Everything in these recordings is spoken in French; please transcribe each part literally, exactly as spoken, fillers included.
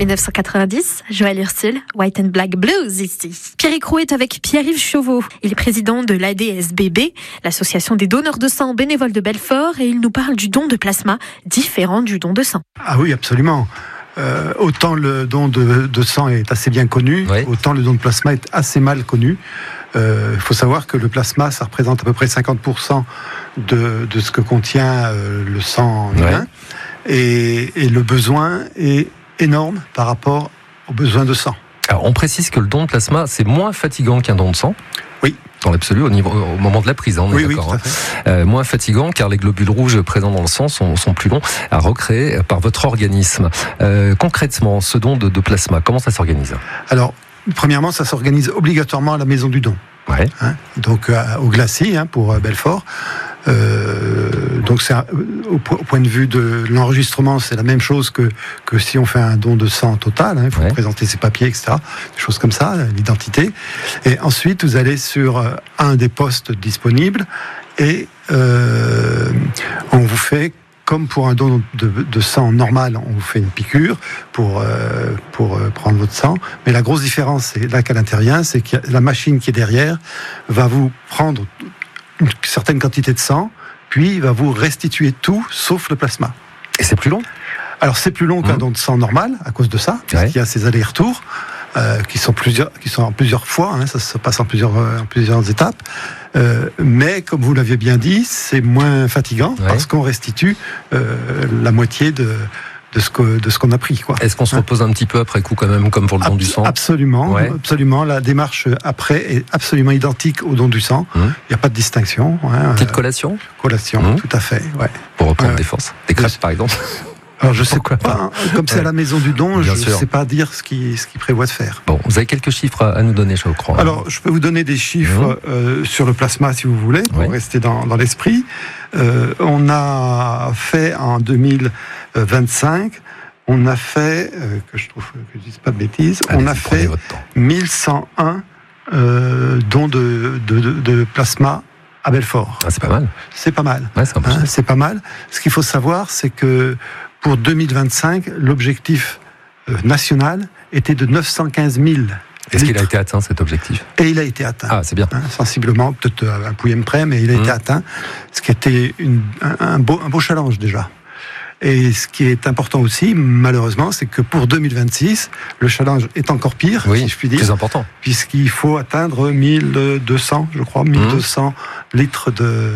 dix-neuf cent quatre-vingt-dix, Joël Ursule, White and Black Blues ici. Pierrick Roux est avec Pierre-Yves Chauveau. Il est président de l'A D S B B, l'association des donneurs de sang bénévoles de Belfort, et il nous parle du don de plasma, différent du don de sang. Ah oui, absolument. Euh, autant le don de, de sang est assez bien connu, oui. autant le don de plasma est assez mal connu. Il euh, faut savoir que le plasma, ça représente à peu près cinquante pour cent de, de ce que contient euh, le sang humain. Ouais. Et, et le besoin est énorme par rapport aux besoins de sang. Alors, on précise que le don de plasma, c'est moins fatigant qu'un don de sang. Oui. Dans l'absolu, au, niveau, au moment de la prise, hein, on est oui, d'accord. Oui, tout à fait. Hein. Euh, moins fatigant, car les globules rouges présents dans le sang sont, sont plus longs à recréer par votre organisme. Euh, concrètement, ce don de, de plasma, comment ça s'organise ? Alors, premièrement, ça s'organise obligatoirement à la maison du don. Ouais. Hein, donc euh, au Glacis, hein, pour euh, Belfort. Euh, donc c'est un, au, au point de vue de l'enregistrement, c'est la même chose que que si on fait un don de sang total. Hein, il faut ouais. présenter ses papiers, et cetera. Des choses comme ça, l'identité. Et ensuite, vous allez sur euh, un des postes disponibles et euh, on vous fait, comme pour un don de, de sang normal, on vous fait une piqûre pour, euh, pour euh, prendre votre sang. Mais la grosse différence, c'est là qu'à l'intérieur, c'est que la machine qui est derrière va vous prendre une certaine quantité de sang, puis va vous restituer tout, sauf le plasma. Et c'est plus long ? Alors c'est plus long qu'un mmh. don de sang normal, à cause de ça, parce ouais. qu'il y a ces allers-retours, euh, qui sont plusieurs, qui sont en plusieurs fois, hein, ça se passe en plusieurs, en plusieurs étapes. Euh, mais comme vous l'aviez bien dit, c'est moins fatigant ouais. parce qu'on restitue euh, la moitié de, de, ce que, de ce qu'on a pris, quoi. Est-ce qu'on se repose un petit peu après coup quand même, comme pour le don Abs- du sang ? Absolument, ouais. absolument. La démarche après est absolument identique au don du sang. Il mmh. n'y a pas de distinction. Hein. Petite collation ? Collation, mmh. tout à fait. Ouais. Pour reprendre euh, des forces. Des crêpes par exemple ? Alors je sais quoi pas, hein, comme c'est à la maison du don, Bien je ne sais pas dire ce qu'il ce qu'il prévoit de faire. Bon, vous avez quelques chiffres à nous donner, je crois. Alors je peux vous donner des chiffres mmh. euh, sur le plasma si vous voulez, pour oui. rester dans, dans l'esprit. Euh, on a fait en deux mille vingt-cinq, on a fait, euh, que je trouve que je ne dise pas de bêtises, Allez, on a fait mille cent un euh, dons de, de, de, de plasma à Belfort. Ah, c'est pas mal. C'est pas mal. Ouais, c'est, hein, c'est pas mal. Ce qu'il faut savoir, c'est que pour deux mille vingt-cinq, l'objectif euh, national était de neuf cent quinze mille. Est-ce litres. Qu'il a été atteint, cet objectif ? Et il a été atteint. Ah, c'est bien. Hein, sensiblement, peut-être à un pouillème près, mais il a mmh. été atteint. Ce qui était une, un, un, beau, un beau challenge déjà. Et ce qui est important aussi, malheureusement, c'est que pour deux mille vingt-six, le challenge est encore pire, oui, si je puis dire. Plus important. Puisqu'il faut atteindre mille deux cents, je crois, mille deux cents mmh. litres de,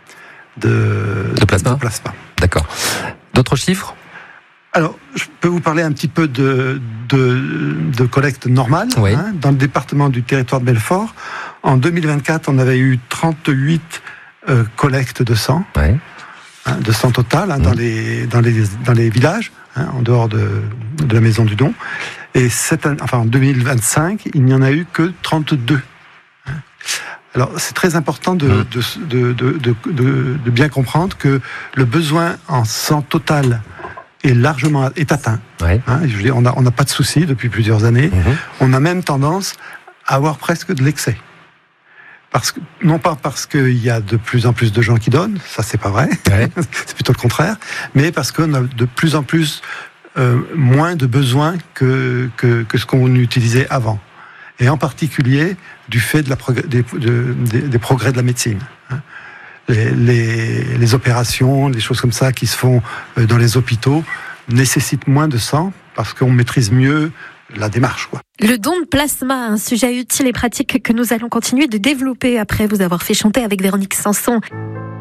de, de plasma. De plasma. D'accord. D'autres chiffres ? Alors, je peux vous parler un petit peu de, de, de collecte normale. Oui. Hein, dans le département du territoire de Belfort, en deux mille vingt-quatre, on avait eu trente-huit euh, collectes de sang, oui. hein, de sang total, hein, mmh. dans, les, dans, les, dans les villages, hein, en dehors de, de la maison du don. Et cette, enfin, en deux mille vingt-cinq, il n'y en a eu que trente-deux. Hein. Alors, c'est très important de, mmh. de, de, de, de, de, de bien comprendre que le besoin en sang total est largement est atteint. Ouais. Hein, je veux dire, on n'a on a pas de soucis depuis plusieurs années. Mmh. On a même tendance à avoir presque de l'excès. Parce que, non pas parce qu'il y a de plus en plus de gens qui donnent, ça c'est pas vrai, ouais. c'est plutôt le contraire, mais parce qu'on a de plus en plus euh, moins de besoins que, que, que ce qu'on utilisait avant. Et en particulier du fait de la prog- des, de, des, des progrès de la médecine. Hein. Les, les, les opérations, les choses comme ça qui se font dans les hôpitaux nécessitent moins de sang parce qu'on maîtrise mieux la démarche, quoi. Le don de plasma, un sujet utile et pratique que nous allons continuer de développer après vous avoir fait chanter avec Véronique Sanson.